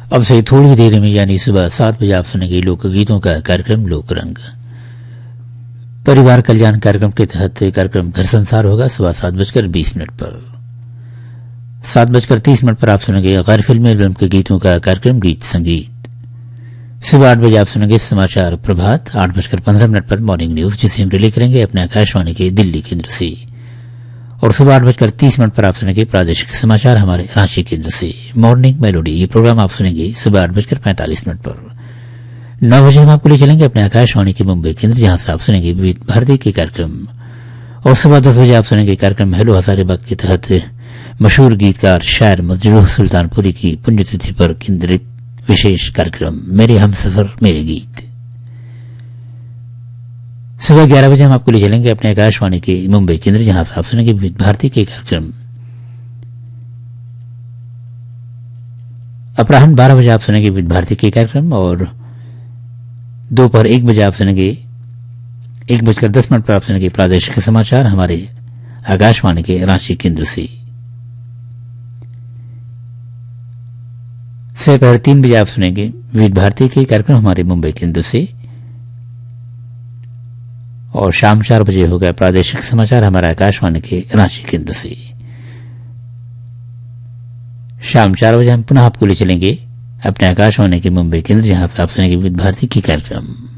अब से थोड़ी देर में यानी सुबह 7 बजे आप सुनेंगे लोकगीतों का कार्यक्रम लोकरंग। परिवार कल्याण कार्यक्रम के तहत कार्यक्रम घर संसार होगा सुबह 7:20 पर। 7:30 पर आप सुनेंगे गैर फिल्मी एल्बम के गीतों का कार्यक्रम गीत संगीत। सुबह 8 बजे आप सुनेंगे समाचार प्रभात। 8:15 पर मॉर्निंग न्यूज जिसे हम रिले करेंगे अपने आकाशवाणी के दिल्ली केंद्र से। और सुबह 8:30 पर आप सुनेंगे प्रादेशिक समाचार हमारे रांची केंद्र से। मॉर्निंग मेलोडी ये प्रोग्राम आप सुनेंगे सुबह 8:45 पर। 9 बजे हम आपको ले चलेंगे अपने आकाशवाणी के मुंबई केंद्र जहां से आप सुनेंगे विविध भारती के कार्यक्रम। और सुबह 10 बजे आप सुनेंगे कार्यक्रम हेलो हजारीबाग के तहत मशहूर गीतकार शायर मजरूह सुल्तानपुरी की पुण्यतिथि पर केंद्रित विशेष कार्यक्रम मेरे हमसफर मेरे गीत। सुबह 11 बजे हम आपको ले चलेंगे अपने आकाशवाणी के मुंबई केंद्र जहां से आप सुनेंगे विविध भारती के कार्यक्रम। अपराह्न 12 बजे आप सुनेंगे विविध भारती के कार्यक्रम। और दोपहर 1 बजे आप सुनेंगे 1:10 पर आप सुनेंगे प्रादेशिक समाचार हमारे आकाशवाणी के रांची केंद्र से। दोपहर 3 बजे आप सुनेंगे विविध भारती के कार्यक्रम हमारे मुंबई केंद्र से। और शाम 4 बजे होगा प्रादेशिक समाचार हमारा आकाशवाणी के रांची केंद्र से। शाम 4 बजे हम पुनः आपको ले चलेंगे अपने आकाशवाणी के मुंबई केंद्र जहां से आप सुनेंगे विविध भारती के कार्यक्रम।